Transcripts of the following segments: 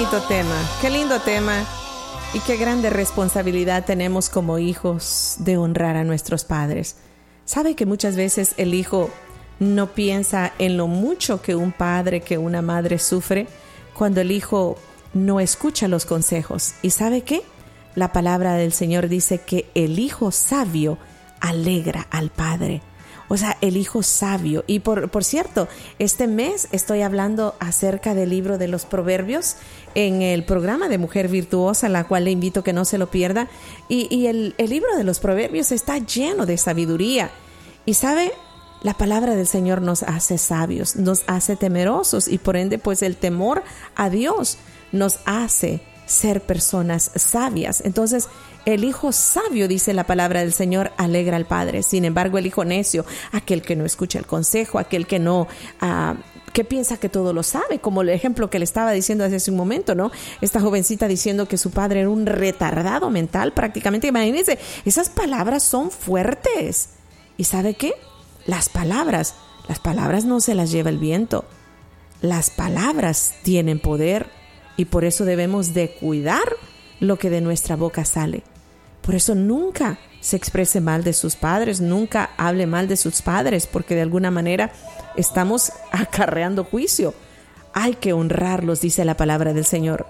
qué lindo tema y qué grande responsabilidad tenemos como hijos de honrar a nuestros padres. ¿Sabe que muchas veces el hijo no piensa en lo mucho que un padre, que una madre sufre cuando el hijo no escucha los consejos? ¿Y sabe qué? La palabra del Señor dice que el hijo sabio alegra al padre. O sea, el hijo sabio. Y por cierto, este mes estoy hablando acerca del libro de los Proverbios en el programa de Mujer Virtuosa, la cual le invito que no se lo pierda. Y el libro de los Proverbios está lleno de sabiduría. Y sabe, la palabra del Señor nos hace sabios, nos hace temerosos y por ende, pues el temor a Dios nos hace ser personas sabias. Entonces, el hijo sabio, dice la palabra del Señor, alegra al padre. Sin embargo, el hijo necio, aquel que no escucha el consejo, aquel que no, que piensa que todo lo sabe, como el ejemplo que le estaba diciendo hace un momento, ¿no? Esta jovencita diciendo que su padre era un retardado mental, prácticamente. Imagínense, esas palabras son fuertes. ¿Y sabe qué? Las palabras no se las lleva el viento. Las palabras tienen poder y por eso debemos de cuidar lo que de nuestra boca sale. Por eso nunca se exprese mal de sus padres, nunca hable mal de sus padres, porque de alguna manera estamos acarreando juicio. Hay que honrarlos, dice la palabra del Señor.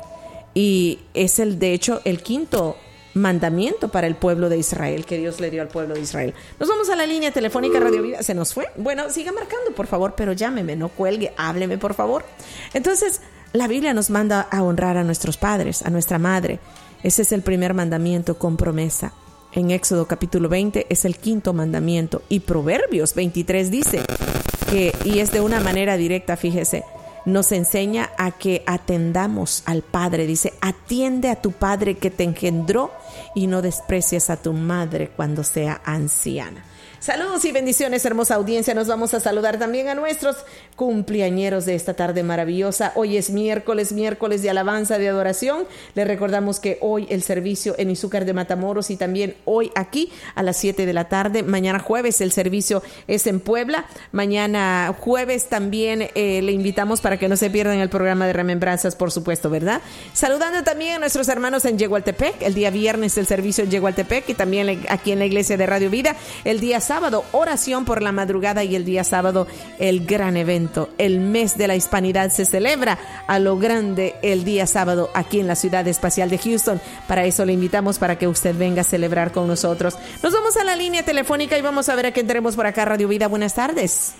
Y es de hecho, el quinto mandamiento para el pueblo de Israel, que Dios le dio al pueblo de Israel. Nos vamos a la línea telefónica Radio Vida. ¿Se nos fue? Bueno, siga marcando, por favor, pero llámeme, no cuelgue, hábleme, por favor. Entonces, la Biblia nos manda a honrar a nuestros padres, a nuestra madre. Ese es el primer mandamiento con promesa. En Éxodo capítulo 20 es el quinto mandamiento. Y Proverbios 23 dice que, y es de una manera directa, fíjese, nos enseña a que atendamos al padre. Dice, atiende a tu padre que te engendró y no desprecies a tu madre cuando sea anciana. Saludos y bendiciones, hermosa audiencia. Nos vamos a saludar también a nuestros cumpleañeros de esta tarde maravillosa. Hoy es miércoles de alabanza, de adoración. Les recordamos que hoy el servicio en Izúcar de Matamoros y también hoy aquí a las 7 de la tarde. Mañana jueves el servicio es en Puebla. Mañana jueves también le invitamos para que no se pierdan el programa de Remembranzas, por supuesto, ¿verdad? Saludando también a nuestros hermanos en Yegualtepec. El día viernes el servicio en Yegualtepec y también aquí en la iglesia de Radio Vida. El día sábado, oración por la madrugada y el día sábado, el gran evento. El mes de la hispanidad se celebra a lo grande el día sábado aquí en la ciudad espacial de Houston. Para eso le invitamos para que usted venga a celebrar con nosotros. Nos vamos a la línea telefónica y vamos a ver a quién tenemos por acá. Radio Vida, buenas tardes.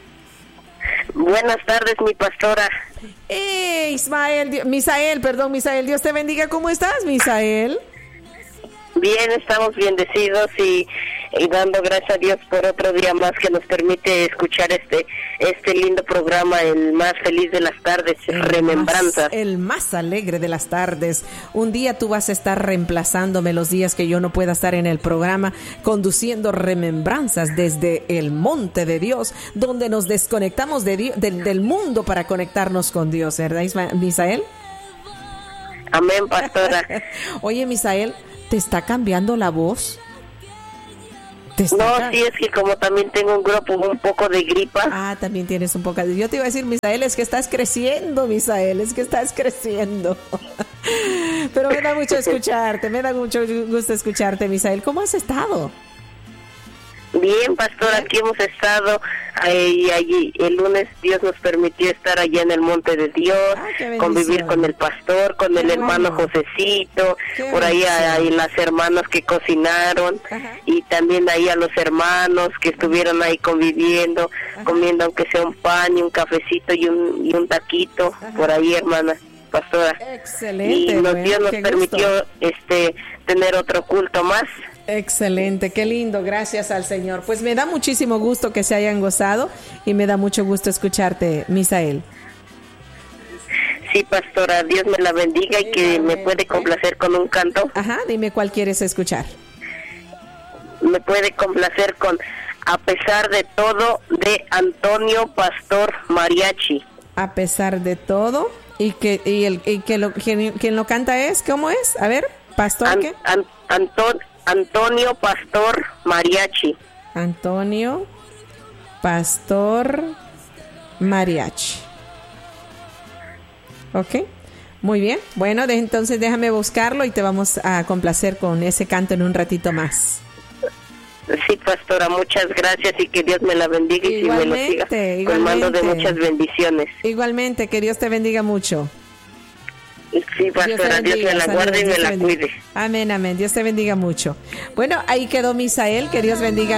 Buenas tardes, mi pastora. Misael, Dios te bendiga. ¿Cómo estás, Misael? Bien, estamos bendecidos y dando gracias a Dios por otro día más que nos permite escuchar este lindo programa, el más feliz de las tardes, Remembranzas. El más alegre de las tardes. Un día tú vas a estar reemplazándome los días que yo no pueda estar en el programa, conduciendo Remembranzas desde el monte de Dios, donde nos desconectamos del mundo para conectarnos con Dios, ¿verdad, Misael? Amén, pastora. Oye, Misael, ¿te está cambiando la voz? No, sí, es que como también tengo un poco de gripa. Ah, también tienes un poco de... Yo te iba a decir, Misael, es que estás creciendo, Misael, es que estás creciendo. Pero me da mucho mucho gusto escucharte, Misael. ¿Cómo has estado? Bien, pastor, aquí hemos estado y allí el lunes Dios nos permitió estar allá en el monte de Dios, convivir con el pastor, con el hermano Josecito, por ahí hay las hermanas que cocinaron. Ajá. Y también ahí a los hermanos que estuvieron ahí conviviendo, ajá, comiendo aunque sea un pan y un cafecito y un taquito. Ajá. Por ahí, hermana pastora. Excelente. Y Dios nos permitió tener otro culto más. Excelente, qué lindo, gracias al Señor. Pues me da muchísimo gusto que se hayan gozado y me da mucho gusto escucharte, Misael. Sí, pastora, Dios me la bendiga y que me puede complacer con un canto. Ajá, dime cuál quieres escuchar. Me puede complacer con A pesar de todo, de Antonio Pastor Mariachi. A pesar de todo, ¿quién lo canta es? ¿Cómo es? A ver, Pastor, ¿qué? Antonio Pastor Mariachi. Antonio Pastor Mariachi. Ok. Muy bien. Bueno, entonces déjame buscarlo y te vamos a complacer con ese canto en un ratito más. Sí, pastora, muchas gracias y que Dios me la bendiga y me lo siga colmando de muchas bendiciones. Igualmente, que Dios te bendiga mucho. Sí, pastora, Dios me la guarde y me la cuide. Amén, amén. Dios te bendiga mucho. Bueno, ahí quedó Misael, que Dios bendiga.